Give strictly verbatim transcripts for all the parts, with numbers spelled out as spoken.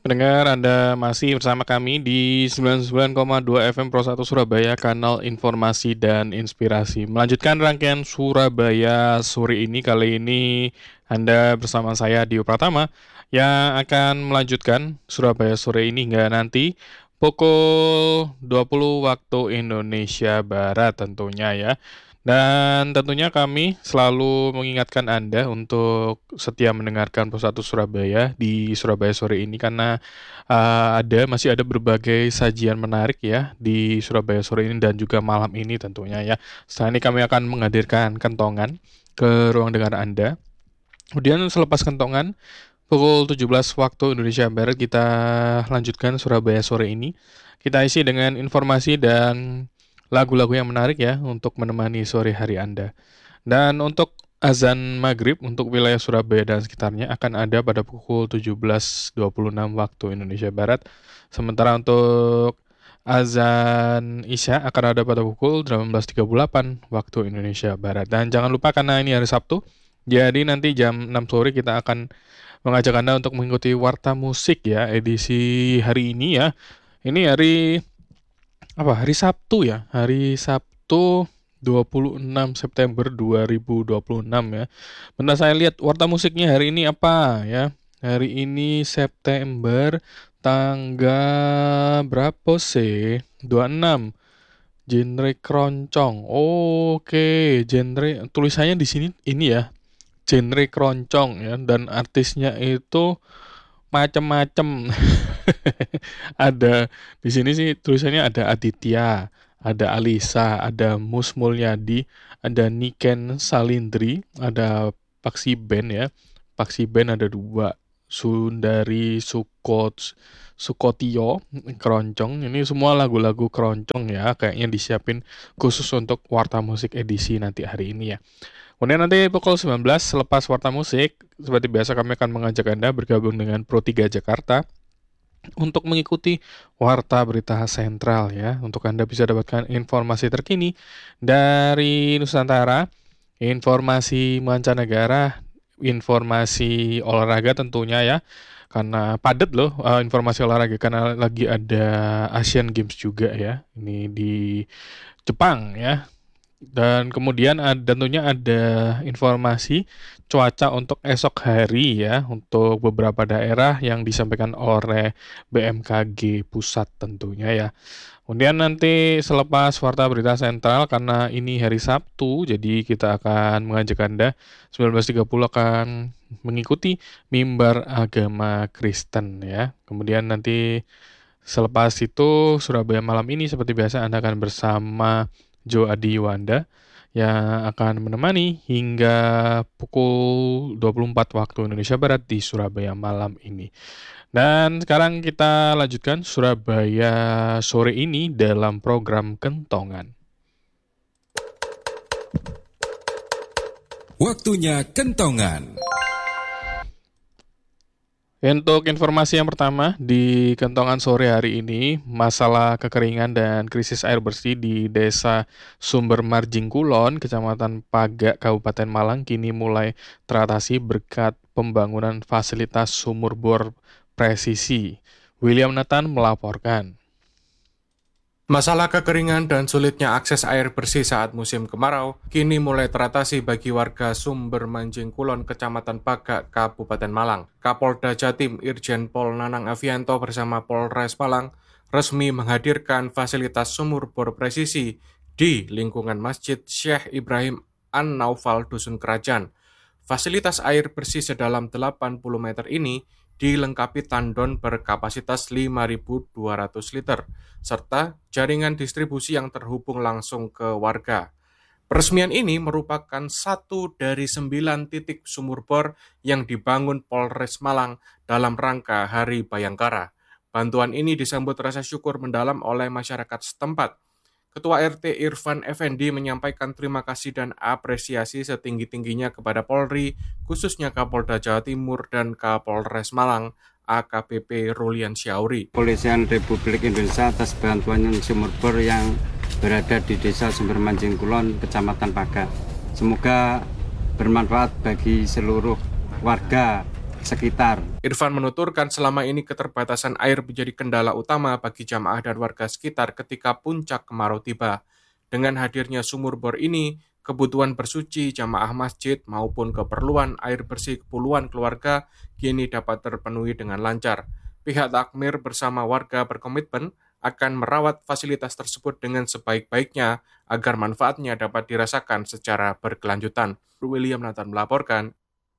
Pendengar, Anda masih bersama kami di sembilan puluh sembilan koma dua F M Pro satu Surabaya, kanal informasi dan inspirasi. Melanjutkan rangkaian Surabaya sore ini, kali ini Anda bersama saya Dio Pratama yang akan melanjutkan Surabaya sore ini hingga nanti pukul dua puluh waktu Indonesia Barat tentunya ya. Dan tentunya kami selalu mengingatkan Anda untuk setia mendengarkan Pro satu Surabaya di Surabaya sore ini karena uh, ada masih ada berbagai sajian menarik ya di Surabaya sore ini dan juga malam ini tentunya ya. Setelah ini kami akan menghadirkan kentongan ke ruang dengar Anda. Kemudian selepas kentongan pukul tujuh belas waktu Indonesia Barat kita lanjutkan Surabaya sore ini. Kita isi dengan informasi dan lagu-lagu yang menarik ya untuk menemani sore hari Anda. Dan untuk azan maghrib untuk wilayah Surabaya dan sekitarnya akan ada pada pukul tujuh belas dua puluh enam waktu Indonesia Barat. Sementara untuk azan Isya akan ada pada pukul delapan belas tiga puluh delapan waktu Indonesia Barat. Dan jangan lupa karena ini hari Sabtu, jadi nanti jam enam sore kita akan mengajak Anda untuk mengikuti Warta Musik ya edisi hari ini ya. Ini hari apa? Hari Sabtu ya. Hari Sabtu dua puluh enam September dua ribu dua puluh enam ya. Bentar saya lihat warta musiknya hari ini apa ya. Hari ini September tanggal berapa sih? dua puluh enam. Genre keroncong. Oke, genre tulisannya di sini ini ya. Genre keroncong ya dan artisnya itu macem-macem. Ada di sini sih tulisannya ada Aditya, ada Alisa, ada Mus Mulyadi, ada Niken Salindri, ada Paksi Band ya. Paksi Band ada dua, Sundari Sukot Sukotio keroncong. Ini semua lagu-lagu keroncong ya, kayaknya disiapin khusus untuk Warta Musik edisi nanti hari ini ya. Kemudian nanti pukul sembilan belas selepas Warta Musik, seperti biasa kami akan mengajak Anda bergabung dengan Pro tiga Jakarta untuk mengikuti Warta Berita Sentral ya. Untuk Anda bisa dapatkan informasi terkini dari Nusantara, informasi mancanegara, informasi olahraga tentunya ya. Karena padat loh uh, informasi olahraga karena lagi ada Asian Games juga ya. Ini di Jepang ya. Dan kemudian ada, tentunya ada informasi cuaca untuk esok hari ya untuk beberapa daerah yang disampaikan oleh B M K G Pusat tentunya ya. Kemudian nanti selepas Warta Berita Sentral karena ini hari Sabtu jadi kita akan mengajak Anda sembilan belas tiga puluh akan mengikuti mimbar agama Kristen ya. Kemudian nanti selepas itu Surabaya malam ini seperti biasa Anda akan bersama Jo Adi Wanda yang akan menemani hingga pukul dua puluh empat waktu Indonesia Barat di Surabaya malam ini. Dan sekarang kita lanjutkan Surabaya sore ini dalam program Kentongan. Waktunya Kentongan. Untuk informasi yang pertama di Kentongan sore hari ini, masalah kekeringan dan krisis air bersih di Desa Sumber Marjing Kulon, Kecamatan Pagak, Kabupaten Malang kini mulai teratasi berkat pembangunan fasilitas sumur bor presisi. William Nathan melaporkan. Masalah kekeringan dan sulitnya akses air bersih saat musim kemarau kini mulai teratasi bagi warga Sumber Manjing Kulon, Kecamatan Pagak, Kabupaten Malang. Kapolda Jatim Irjen Pol Nanang Avianto bersama Polres Malang resmi menghadirkan fasilitas sumur bor presisi di lingkungan Masjid Syekh Ibrahim An-Naufal Dusun Kerajaan. Fasilitas air bersih sedalam delapan puluh meter ini dilengkapi tandon berkapasitas lima ribu dua ratus liter, serta jaringan distribusi yang terhubung langsung ke warga. Peresmian ini merupakan satu dari sembilan titik sumur bor yang dibangun Polres Malang dalam rangka Hari Bayangkara. Bantuan ini disambut rasa syukur mendalam oleh masyarakat setempat. Ketua R T Irfan Effendi menyampaikan terima kasih dan apresiasi setinggi-tingginya kepada Polri, khususnya Kapolda Jawa Timur dan Kapolres Malang, A K B P Rulian Syauri. Kepolisian Republik Indonesia atas bantuan sumur bor yang berada di Desa Sumber Manjing Kulon, Kecamatan Pagak. Semoga bermanfaat bagi seluruh warga sekitar. Irfan menuturkan selama ini keterbatasan air menjadi kendala utama bagi jamaah dan warga sekitar ketika puncak kemarau tiba. Dengan hadirnya sumur bor ini, kebutuhan bersuci jamaah masjid maupun keperluan air bersih puluhan keluarga kini dapat terpenuhi dengan lancar. Pihak takmir bersama warga berkomitmen akan merawat fasilitas tersebut dengan sebaik-baiknya agar manfaatnya dapat dirasakan secara berkelanjutan. William Nathan melaporkan.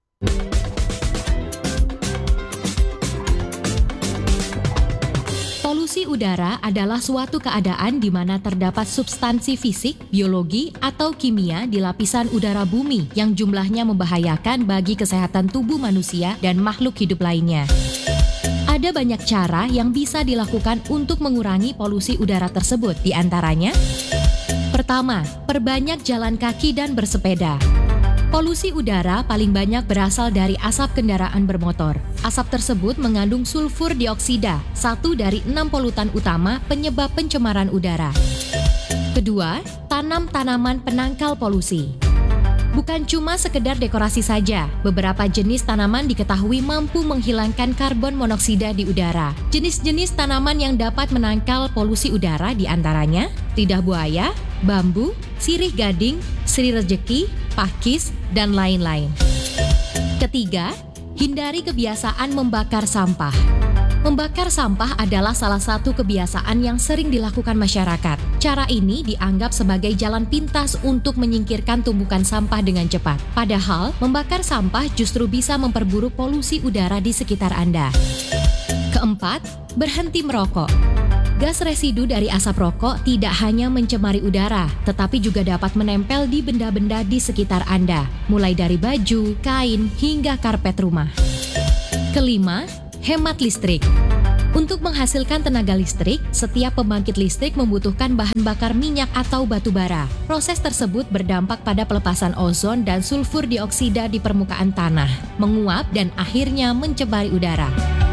Polusi udara adalah suatu keadaan di mana terdapat substansi fisik, biologi, atau kimia di lapisan udara bumi yang jumlahnya membahayakan bagi kesehatan tubuh manusia dan makhluk hidup lainnya. Ada banyak cara yang bisa dilakukan untuk mengurangi polusi udara tersebut, di antaranya: pertama, perbanyak jalan kaki dan bersepeda. Polusi udara paling banyak berasal dari asap kendaraan bermotor. Asap tersebut mengandung sulfur dioksida, satu dari enam polutan utama penyebab pencemaran udara. Kedua, tanam tanaman penangkal polusi. Bukan cuma sekedar dekorasi saja, beberapa jenis tanaman diketahui mampu menghilangkan karbon monoksida di udara. Jenis-jenis tanaman yang dapat menangkal polusi udara diantaranya lidah buaya, bambu, sirih gading, sri rejeki, pakis, dan lain-lain. Ketiga, hindari kebiasaan membakar sampah. Membakar sampah adalah salah satu kebiasaan yang sering dilakukan masyarakat. Cara ini dianggap sebagai jalan pintas untuk menyingkirkan tumpukan sampah dengan cepat. Padahal, membakar sampah justru bisa memperburuk polusi udara di sekitar Anda. Keempat, berhenti merokok. Gas residu dari asap rokok tidak hanya mencemari udara, tetapi juga dapat menempel di benda-benda di sekitar Anda, mulai dari baju, kain, hingga karpet rumah. Kelima, hemat listrik. Untuk menghasilkan tenaga listrik, setiap pembangkit listrik membutuhkan bahan bakar minyak atau batu bara. Proses tersebut berdampak pada pelepasan ozon dan sulfur dioksida di permukaan tanah, menguap dan akhirnya mencemari udara.